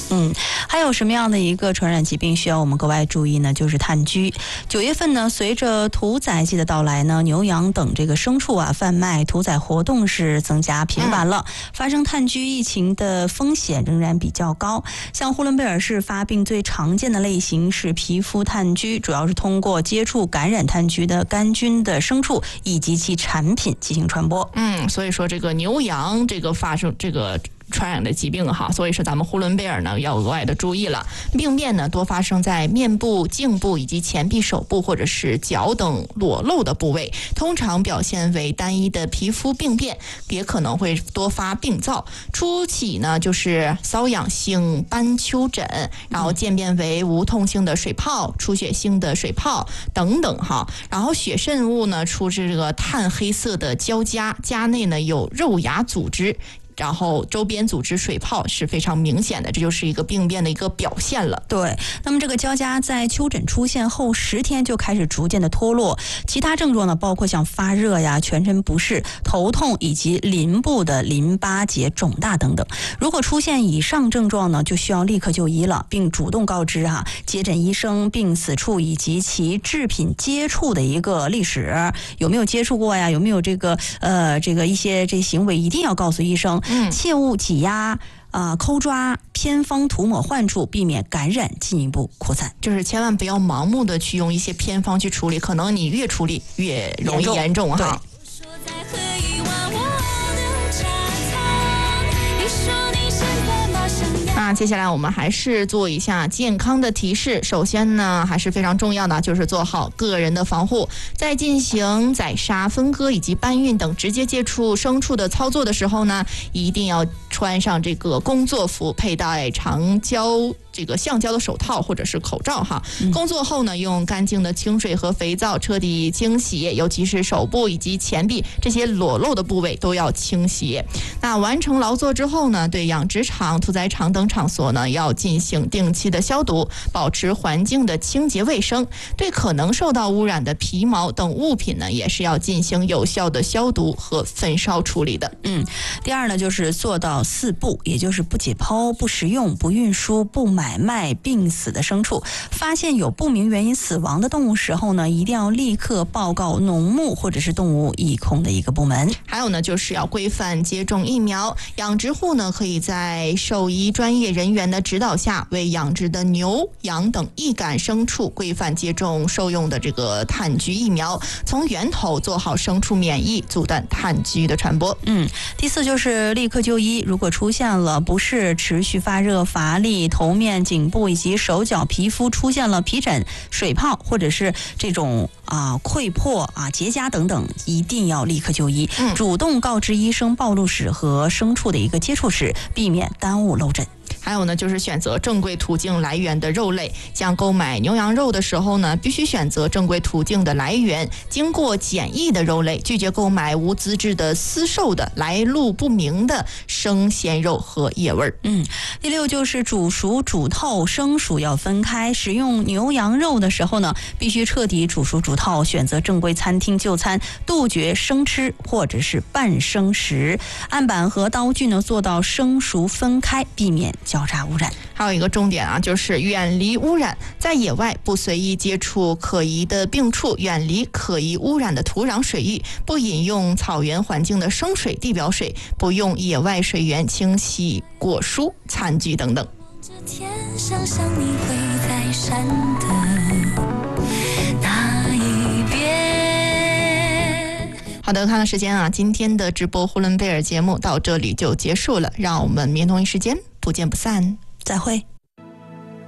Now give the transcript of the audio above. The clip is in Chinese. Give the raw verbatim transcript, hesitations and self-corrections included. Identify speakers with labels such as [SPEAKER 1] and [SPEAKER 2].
[SPEAKER 1] 嗯，还有什么样的一个传染疾病需要我们格外注意呢？就是炭疽。九月份呢，随着屠宰季的到来呢，牛羊等这个牲畜啊贩卖屠宰活动是增加频繁了，嗯、发生炭疽疫情的风险仍然比较高。像呼伦贝尔市发病最常见的类型是皮肤炭疽，主要是通过接触感染炭疽的杆菌的牲畜以及其产品进行传播。
[SPEAKER 2] 嗯，所以说这个牛羊这个发生这个传染的疾病哈，所以说咱们呼伦贝尔呢要额外的注意了。病变呢多发生在面部、颈部以及前臂、手部或者是脚等裸露的部位，通常表现为单一的皮肤病变，也可能会多发病灶。初期呢就是瘙痒性斑丘疹，然后渐变为无痛性的水泡、出血性的水泡等等哈。然后血渗物呢出这个炭黑色的胶痂，痂内呢有肉芽组织。然后周边组织水泡是非常明显的，这就是一个病变的一个表现了。
[SPEAKER 1] 对，那么这个胶痂在丘疹出现后十天就开始逐渐的脱落，其他症状呢包括像发热呀、全身不适、头痛以及淋部的淋巴结肿大等等。如果出现以上症状呢，就需要立刻就医了，并主动告知哈、啊、接诊医生、病死处以及其制品接触的一个历史，有没有接触过呀？有没有这个呃这个一些这行为，一定要告诉医生。嗯，切勿挤压、啊、呃、抠抓、偏方涂抹患处，避免感染进一步扩散。
[SPEAKER 2] 就是千万不要盲目的去用一些偏方去处理，可能你越处理越容易严重哈。那接下来我们还是做一下健康的提示。首先呢，还是非常重要的，就是做好个人的防护。在进行宰杀、分割以及搬运等直接接触牲畜的操作的时候呢，一定要穿上这个工作服，佩戴长胶这个橡胶的手套或者是口罩哈。工作后呢，用干净的清水和肥皂彻底清洗，尤其是手部以及前臂这些裸露的部位都要清洗。那完成劳作之后呢，对养殖场、屠宰场等场所呢，要进行定期的消毒，保持环境的清洁卫生。对可能受到污染的皮毛等物品呢，也是要进行有效的消毒和焚烧处理的。
[SPEAKER 1] 嗯，第二呢，就是做到四不，也就是不解剖、不食用、不运输、不买卖病死的牲畜。发现有不明原因死亡的动物时候呢，一定要立刻报告农牧或者是动物疫控的一个部门。
[SPEAKER 2] 还有呢，就是要规范接种疫苗。养殖户呢，可以在兽医专业人员的指导下，为养殖的牛、羊等易感牲畜规范接种受用的这个炭疽疫苗，从源头做好牲畜免疫，阻断炭疽的传播。
[SPEAKER 1] 嗯，第四就是立刻就医。如果出现了不适、持续发热、乏力、头面、颈部以及手脚皮肤出现了皮疹、水泡或者是这种啊溃破啊结痂等等，一定要立刻就医，嗯、主动告知医生暴露史和牲畜的一个接触史，避免耽误漏诊。
[SPEAKER 2] 还有呢，就是选择正规途径来源的肉类，像购买牛羊肉的时候呢，必须选择正规途径的来源，经过检疫的肉类，拒绝购买无资质的私售的来路不明的生鲜肉和野味。
[SPEAKER 1] 嗯，第六就是煮熟煮透，生熟要分开。使用牛羊肉的时候呢，必须彻底煮熟煮透，选择正规餐厅就餐，杜绝生吃或者是半生食。案板和刀具呢做到生熟分开，避免交叉污染。
[SPEAKER 2] 还有一个重点啊，就是远离污染，在野外不随意接触可疑的病处，远离可疑污染的土壤水域，不饮用草原环境的生水、地表水，不用野外水源清洗果蔬、餐具等等。这天想想你会在山的那一边。好的，看看时间啊，今天的直播呼伦贝尔节目到这里就结束了，让我们明天同一时间不见不散，
[SPEAKER 1] 再会。